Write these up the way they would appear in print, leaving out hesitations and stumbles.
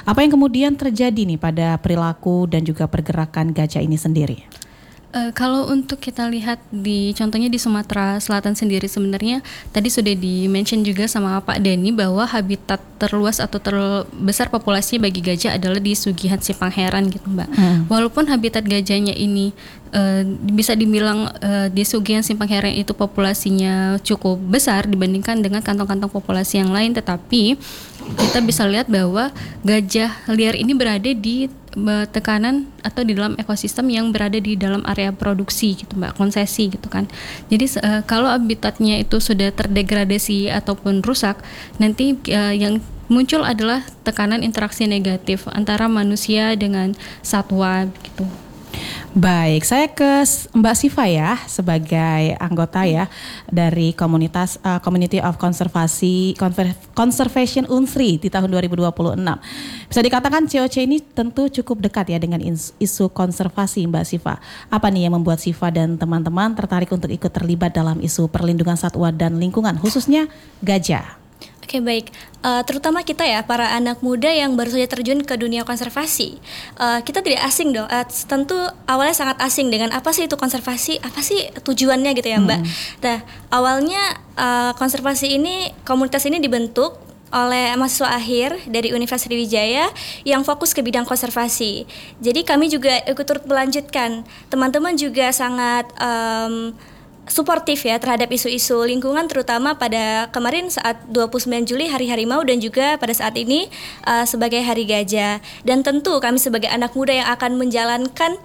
Apa yang kemudian terjadi nih pada perilaku dan juga pergerakan gajah ini sendiri? Kalau untuk kita lihat contohnya di Sumatera Selatan sendiri, sebenarnya tadi sudah di-mention juga sama Pak Denny bahwa habitat terluas atau terbesar populasi bagi gajah adalah di Sugihan Simpang Heran gitu Mbak. Walaupun habitat gajahnya ini bisa dibilang di Sugihan Simpang Heran itu populasinya cukup besar dibandingkan dengan kantong-kantong populasi yang lain, tetapi kita bisa lihat bahwa gajah liar ini berada di tekanan atau di dalam ekosistem yang berada di dalam area produksi gitu Mbak, konsesi gitu kan. Jadi kalau habitatnya itu sudah terdegradasi ataupun rusak, nanti yang muncul adalah tekanan interaksi negatif antara manusia dengan satwa gitu. Baik, saya ke Mbak Siva ya sebagai anggota ya dari komunitas Community of Conservation Unsri di tahun 2026. Bisa dikatakan COC ini tentu cukup dekat ya dengan isu konservasi Mbak Siva. Apa nih yang membuat Siva dan teman-teman tertarik untuk ikut terlibat dalam isu perlindungan satwa dan lingkungan, khususnya gajah? Oke, baik, terutama kita ya para anak muda yang baru saja terjun ke dunia konservasi, kita tidak asing dong, tentu awalnya sangat asing dengan apa sih itu konservasi, apa sih tujuannya gitu ya Mbak. Nah, awalnya konservasi ini, komunitas ini dibentuk oleh mahasiswa akhir dari Universitas Sriwijaya yang fokus ke bidang konservasi. Jadi kami juga ikut turut melanjutkan, teman-teman juga sangat suportif ya terhadap isu-isu lingkungan, terutama pada kemarin saat 29 Juli Hari Harimau dan juga pada saat ini sebagai Hari Gajah. Dan tentu kami sebagai anak muda yang akan menjalankan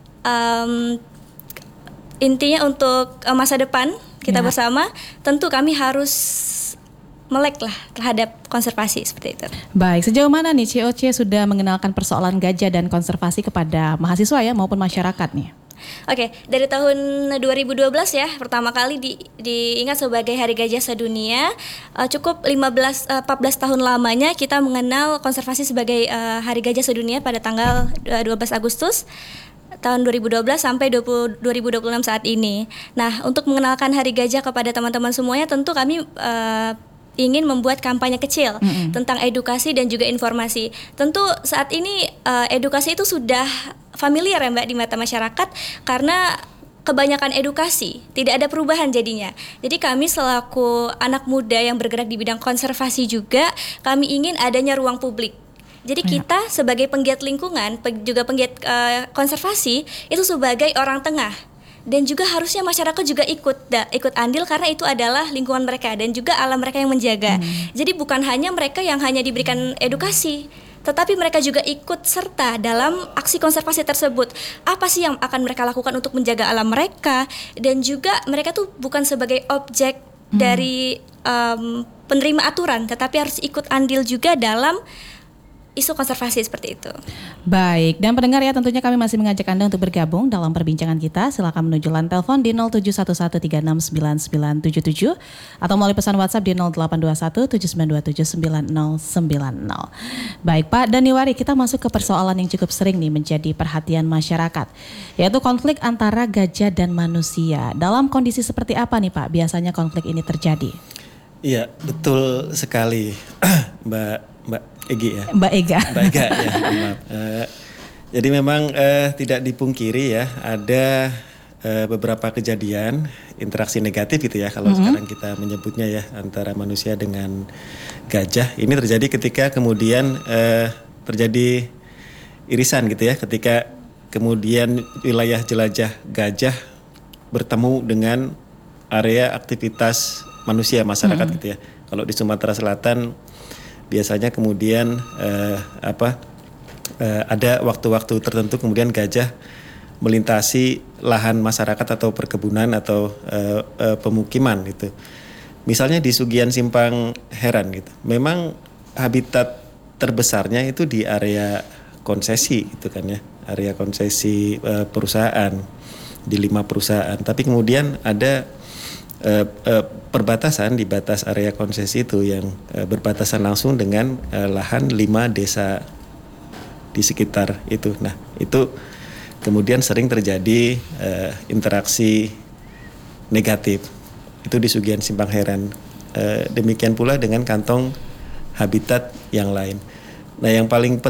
intinya untuk masa depan kita bersama, tentu kami harus melek lah terhadap konservasi seperti itu. Baik, sejauh mana nih COC sudah mengenalkan persoalan gajah dan konservasi kepada mahasiswa ya maupun masyarakat nih? Oke, dari tahun 2012 ya pertama kali diingat sebagai Hari Gajah Sedunia. Cukup 14 tahun lamanya kita mengenal konservasi sebagai Hari Gajah Sedunia pada tanggal 12 Agustus tahun 2012 sampai 2026 saat ini. Nah, untuk mengenalkan Hari Gajah kepada teman-teman semuanya, tentu kami ingin membuat kampanye kecil tentang edukasi dan juga informasi. Tentu saat ini edukasi itu sudah familiar ya Mbak di mata masyarakat karena kebanyakan edukasi, tidak ada perubahan jadinya. Jadi kami selaku anak muda yang bergerak di bidang konservasi juga, kami ingin adanya ruang publik. Jadi kita sebagai penggiat lingkungan, juga penggiat konservasi, itu sebagai orang tengah. Dan juga harusnya masyarakat juga ikut andil karena itu adalah lingkungan mereka dan juga alam mereka yang menjaga. Jadi bukan hanya mereka yang hanya diberikan edukasi, tetapi mereka juga ikut serta dalam aksi konservasi tersebut. Apa sih yang akan mereka lakukan untuk menjaga alam mereka, dan juga mereka tuh bukan sebagai objek dari penerima aturan, tetapi harus ikut andil juga dalam isu konservasi seperti itu. Baik, dan pendengar ya, tentunya kami masih mengajak Anda untuk bergabung dalam perbincangan kita. Silakan menuju line telepon di 0711369977 atau melalui pesan WhatsApp di 082179279090. Baik Pak Daniwari, kita masuk ke persoalan yang cukup sering nih menjadi perhatian masyarakat, yaitu konflik antara gajah dan manusia. Dalam kondisi seperti apa nih Pak biasanya konflik ini terjadi? Iya, betul sekali Mbak Egi ya. Mbak Ega ya, maaf. Jadi memang tidak dipungkiri ya, ada beberapa kejadian interaksi negatif gitu ya kalau sekarang kita menyebutnya ya, antara manusia dengan gajah. Ini terjadi ketika kemudian terjadi irisan gitu ya, ketika kemudian wilayah jelajah gajah bertemu dengan area aktivitas manusia, masyarakat gitu ya. Kalau di Sumatera Selatan biasanya kemudian ada waktu-waktu tertentu kemudian gajah melintasi lahan masyarakat atau perkebunan atau pemukiman gitu. Misalnya di Sugihan Simpang Heran gitu. Memang habitat terbesarnya itu di area konsesi gitu kan ya. Area konsesi perusahaan di 5 perusahaan. Tapi kemudian ada perbatasan di batas area konsesi itu yang berbatasan langsung dengan lahan 5 desa di sekitar itu. Nah, itu kemudian sering terjadi interaksi negatif. Itu di Sugihan Simpang Heran. Demikian pula dengan kantong habitat yang lain. Nah, yang paling